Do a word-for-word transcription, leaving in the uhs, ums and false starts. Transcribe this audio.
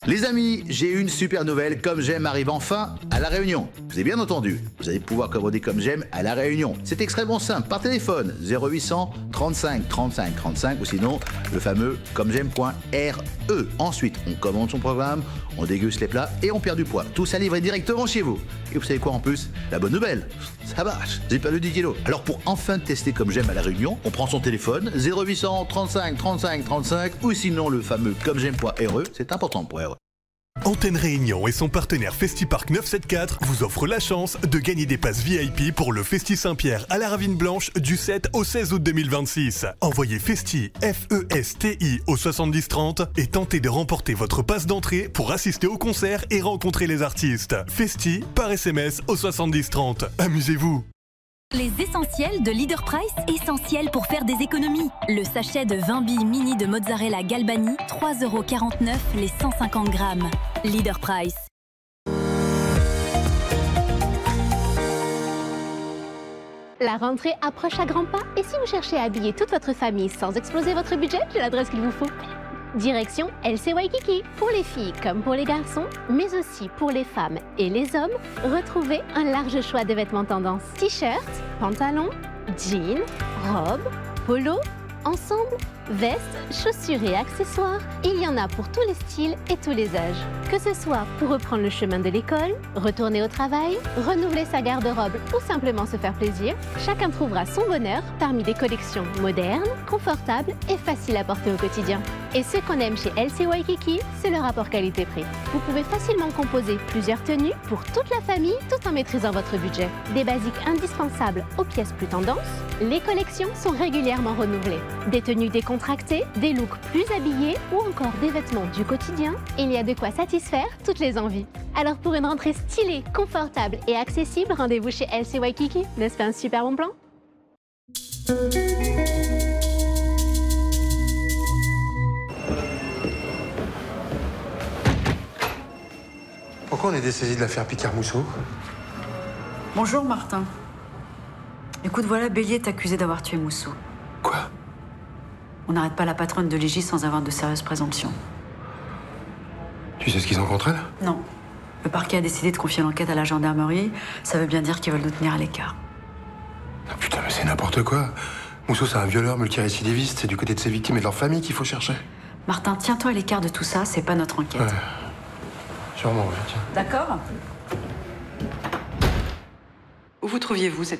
Les amis, j'ai une super nouvelle, Comme J'aime arrive enfin à La Réunion. Vous avez bien entendu, vous allez pouvoir commander Comme J'aime à La Réunion. C'est extrêmement simple, par téléphone, zéro huit cent trente-cinq trente-cinq trente-cinq ou sinon le fameux comme j'aime point r e. Ensuite, on commande son programme, on déguste les plats et on perd du poids. Tout ça livré directement chez vous. Et vous savez quoi en plus? La bonne nouvelle, ça marche, j'ai perdu dix kilos. Alors pour enfin tester Comme J'aime à La Réunion, on prend son téléphone, zéro huit cent trente-cinq trente-cinq trente-cinq ou sinon le fameux comme j'aime point r e, c'est important pour R E. Antenne Réunion et son partenaire FestiPark neuf cent soixante-quatorze vous offrent la chance de gagner des passes V I P pour le Festi Saint-Pierre à la Ravine Blanche du sept au seize août deux mille vingt-six. Envoyez Festi, F E S T I au soixante-dix trente et tentez de remporter votre passe d'entrée pour assister au concert et rencontrer les artistes. Festi par S M S au soixante-dix trente. Amusez-vous! Les essentiels de Leader Price, essentiels pour faire des économies. Le sachet de vingt billes mini de mozzarella Galbani, trois euros quarante-neuf les cent cinquante grammes. Leader Price. La rentrée approche à grands pas et si vous cherchez à habiller toute votre famille sans exploser votre budget, j'ai l'adresse qu'il vous faut. Direction L C Waikiki. Pour les filles comme pour les garçons, mais aussi pour les femmes et les hommes, retrouvez un large choix de vêtements tendance. T-shirts, pantalons, jeans, robes, polos, ensembles, vestes, chaussures et accessoires, il y en a pour tous les styles et tous les âges. Que ce soit pour reprendre le chemin de l'école, retourner au travail, renouveler sa garde-robe ou simplement se faire plaisir, chacun trouvera son bonheur parmi des collections modernes, confortables et faciles à porter au quotidien. Et ce qu'on aime chez L C Waikiki, c'est le rapport qualité-prix. Vous pouvez facilement composer plusieurs tenues pour toute la famille tout en maîtrisant votre budget. Des basiques indispensables aux pièces plus tendances, les collections sont régulièrement renouvelées. Des tenues décontractées, des looks plus habillés ou encore des vêtements du quotidien, il y a de quoi satisfaire toutes les envies. Alors pour une rentrée stylée, confortable et accessible, rendez-vous chez L C Waikiki. N'est-ce pas un super bon plan? Pourquoi on est dessaisi de l'affaire Picard-Mousseau? Bonjour Martin. Écoute, voilà, Bélier est accusé d'avoir tué Mousseau. Quoi? On n'arrête pas la patronne de Légy sans avoir de sérieuses présomptions. Tu sais ce qu'ils ont contre elle? Non. Le parquet a décidé de confier l'enquête à la gendarmerie. Ça veut bien dire qu'ils veulent nous tenir à l'écart. Ah, putain, mais c'est n'importe quoi. Mousseau, c'est un violeur multirécidiviste. C'est du côté de ses victimes et de leur famille qu'il faut chercher. Martin, tiens-toi à l'écart de tout ça, c'est pas notre enquête. Ouais. Sûrement, ouais, tiens. D'accord? Où vous trouviez-vous cette